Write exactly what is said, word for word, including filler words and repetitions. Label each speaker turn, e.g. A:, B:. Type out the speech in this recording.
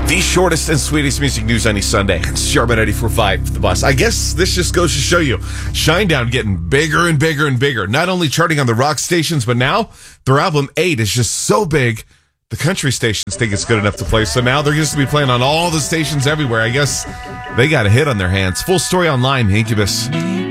A: The shortest and sweetest music news on a Sunday. It's Sharman ninety-four point five, The Bus. I guess this just goes to show you, Shinedown getting bigger and bigger and bigger. Not only charting on the rock stations, but now their album eight is just so big, the country stations think it's good enough to play. So now they're just going to be playing on all the stations everywhere. I guess they got a hit on their hands. Full story online, Incubus.